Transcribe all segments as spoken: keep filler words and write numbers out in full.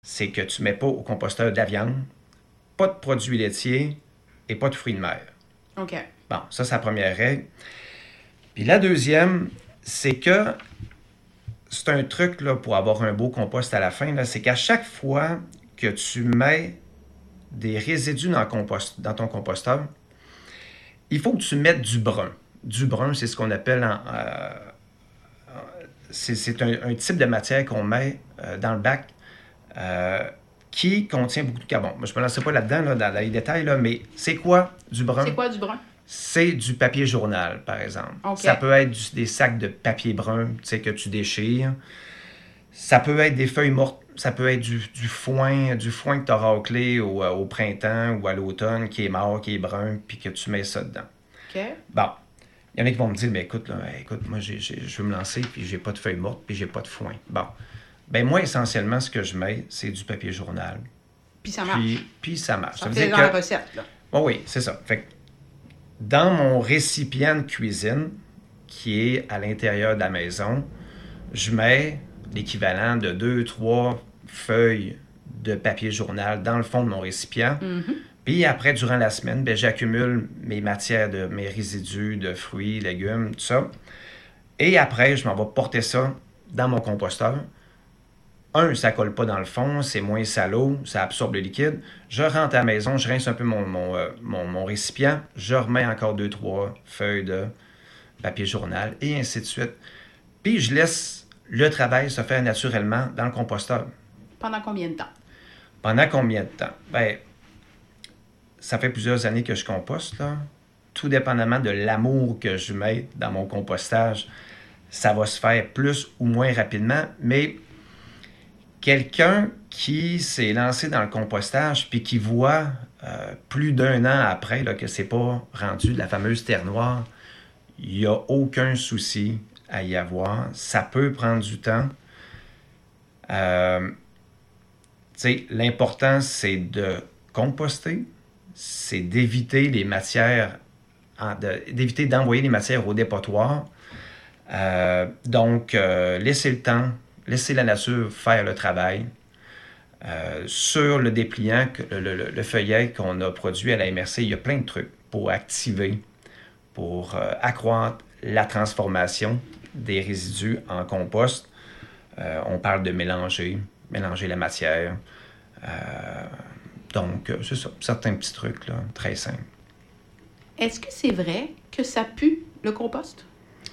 c'est que tu ne mets pas au composteur de la viande, pas de produits laitiers et pas de fruits de mer. OK. Bon, ça, c'est la première règle. Puis la deuxième, c'est que c'est un truc là, pour avoir un beau compost à la fin, là, c'est qu'à chaque fois que tu mets des résidus dans, compost, dans ton composteur, il faut que tu mettes du brun. Du brun, c'est ce qu'on appelle en, euh, c'est, c'est un, un type de matière qu'on met euh, dans le bac euh, qui contient beaucoup de carbone. Moi, je ne me lancerai pas là-dedans, là, dans les détails, là, mais c'est quoi du brun? C'est quoi du brun? C'est du papier journal, par exemple. Okay. Ça peut être du, des sacs de papier brun, tu sais, que tu déchires. Ça peut être des feuilles mortes. Ça peut être du, du foin, du foin que tu as raclé au, au printemps ou à l'automne, qui est mort, qui est brun, puis que tu mets ça dedans. OK. Bon. Il y en a qui vont me dire, ben écoute, là, écoute, moi, j'ai, j'ai, je veux me lancer, puis j'ai pas de feuilles mortes, puis j'ai pas de foin. Bon. Ben moi, essentiellement, ce que je mets, c'est du papier journal. Puis ça marche. Puis, puis ça marche. Ça, ça veut fait dire dans que... la recette, là. Oh oui, c'est ça. Fait que dans mon récipient de cuisine, qui est à l'intérieur de la maison, je mets l'équivalent de deux, trois feuilles de papier journal dans le fond de mon récipient. Mm-hmm. Puis après, durant la semaine, bien, j'accumule mes matières, de, mes résidus de fruits, légumes, tout ça. Et après, je m'en vais porter ça dans mon composteur. Un, ça ne colle pas dans le fond, c'est moins salaud, ça absorbe le liquide. Je rentre à la maison, je rince un peu mon, mon, euh, mon, mon récipient, je remets encore deux, trois feuilles de papier journal, et ainsi de suite. Puis je laisse le travail se faire naturellement dans le composteur. Pendant combien de temps? Pendant combien de temps? Bien, ça fait plusieurs années que je composte, là. Tout dépendamment de l'amour que je mets dans mon compostage, ça va se faire plus ou moins rapidement, mais quelqu'un qui s'est lancé dans le compostage puis qui voit euh, plus d'un an après là, que c'est pas rendu de la fameuse terre noire, il n'y a aucun souci à y avoir. Ça peut prendre du temps. Euh, tu sais, l'important, c'est de composter, c'est d'éviter les matières, de, d'éviter d'envoyer les matières au dépotoir. Euh, donc, euh, laissez le temps, laissez la nature faire le travail. Euh, sur le dépliant, le, le, le feuillet qu'on a produit à la M R C, il y a plein de trucs pour activer, pour euh, accroître la transformation des résidus en compost. Euh, on parle de mélanger, mélanger la matière. Euh, donc, c'est ça, certains petits trucs là, très simples. Est-ce que c'est vrai que ça pue, le compost?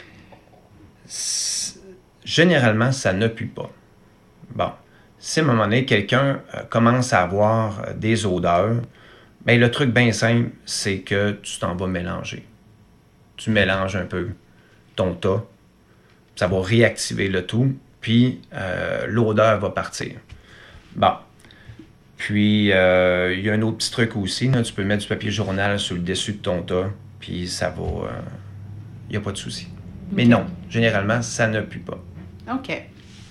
C'est... Généralement, ça ne pue pas. Bon, si à un moment donné, quelqu'un euh, commence à avoir euh, des odeurs, bien, le truc bien simple, c'est que tu t'en vas mélanger. Tu mélanges un peu ton tas, ça va réactiver le tout, puis euh, l'odeur va partir. Bon. Puis, euh, il y a un autre petit truc aussi, là, tu peux mettre du papier journal sur le dessus de ton tas, puis ça va... Il euh, n'y a pas de souci. Mais Okay. non, généralement, ça ne pue pas. OK.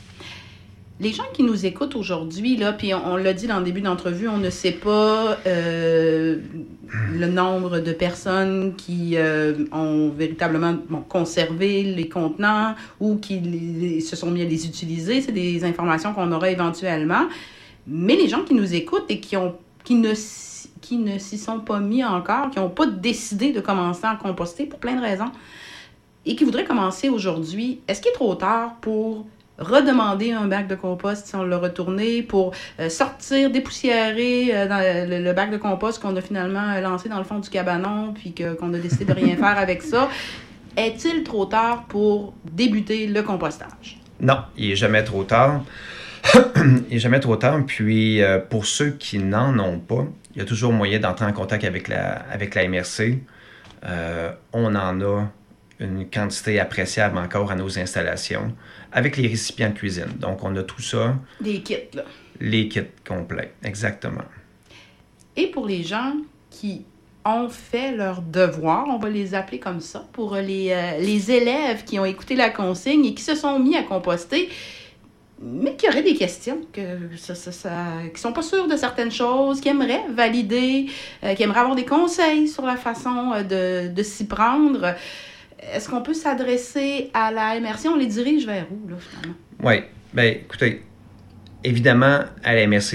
Les gens qui nous écoutent aujourd'hui, là, puis on, on l'a dit dans le début d'entrevue, on ne sait pas euh, le nombre de personnes qui euh, ont véritablement bon, conservé les contenants ou qui les, se sont mis à les utiliser. C'est des informations qu'on aura éventuellement. Mais les gens qui nous écoutent et qui, ont, qui, ne, qui ne s'y sont pas mis encore, qui n'ont pas décidé de commencer à composter pour plein de raisons, et qui voudraient commencer aujourd'hui, est-ce qu'il est trop tard pour redemander un bac de compost si on l'a retourné, pour euh, sortir, dépoussiérer euh, dans le, le bac de compost qu'on a finalement lancé dans le fond du cabanon puis que, qu'on a décidé de rien faire avec ça? Est-il trop tard pour débuter le compostage? Non, il n'est jamais trop tard. Il n'est jamais trop tard. Puis, euh, pour ceux qui n'en ont pas, il y a toujours moyen d'entrer en contact avec la, avec la M R C. Euh, on en a une quantité appréciable encore à nos installations, avec les récipients de cuisine. Donc, on a tout ça. Des kits, là. Les kits complets, exactement. Et pour les gens qui ont fait leur devoir, on va les appeler comme ça, pour les, euh, les élèves qui ont écouté la consigne et qui se sont mis à composter, mais qui auraient des questions, que ça, ça, ça, qui sont pas sûrs de certaines choses, qui aimeraient valider, euh, qui aimeraient avoir des conseils sur la façon de, de s'y prendre. Est-ce qu'on peut s'adresser à la M R C? On les dirige vers où, là, finalement? Oui. Bien, écoutez, évidemment, à la M R C,